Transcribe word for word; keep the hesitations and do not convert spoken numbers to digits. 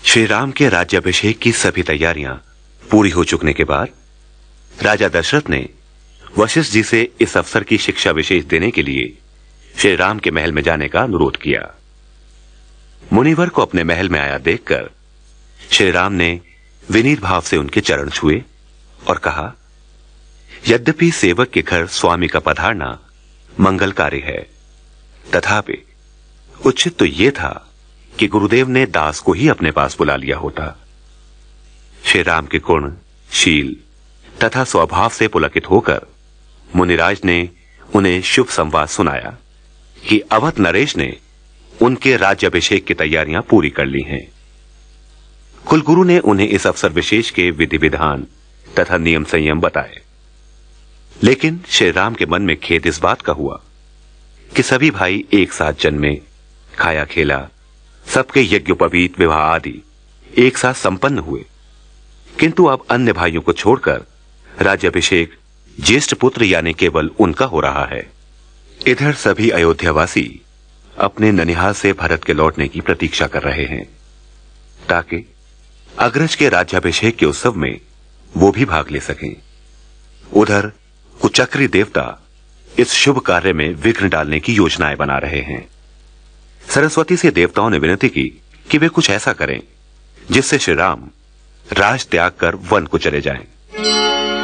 श्री राम के राज्याभिषेक की सभी तैयारियां पूरी हो चुकने के बाद राजा दशरथ ने वशिष्ठ जी से इस अवसर की शिक्षा विशेष देने के लिए श्री राम के महल में जाने का अनुरोध किया। मुनिवर को अपने महल में आया देखकर श्री राम ने विनीत भाव से उनके चरण छुए और कहा, यद्यपि सेवक के घर स्वामी का पधारना मंगलकारी है, तथापि उचित तो यह था कि गुरुदेव ने दास को ही अपने पास बुला लिया होता। श्री राम के गुण, शील तथा स्वभाव से पुलकित होकर मुनिराज ने उन्हें शुभ संवाद सुनाया कि अवध नरेश ने उनके राज्याभिषेक की तैयारियां पूरी कर ली हैं। कुलगुरु ने उन्हें इस अवसर विशेष के विधि विधान तथा नियम संयम बताए, लेकिन श्री राम के मन में खेद इस बात का हुआ कि सभी भाई एक साथ जन्मे, खाया खेला, सबके यज्ञोपवीत विवाह आदि एक साथ संपन्न हुए, किंतु अब अन्य भाइयों को छोड़कर राज्याभिषेक ज्येष्ठ पुत्र यानी केवल उनका हो रहा है। इधर सभी अयोध्यावासी अपने ननिहाल से भरत के लौटने की प्रतीक्षा कर रहे हैं ताकि अग्रज के राज्याभिषेक के उत्सव में वो भी भाग ले सकें। उधर कुचक्री देवता इस शुभ कार्य में विघ्न डालने की योजनाएं बना रहे हैं। सरस्वती से देवताओं ने विनती की कि वे कुछ ऐसा करें जिससे श्री राम राज त्याग कर वन को चले जाएं।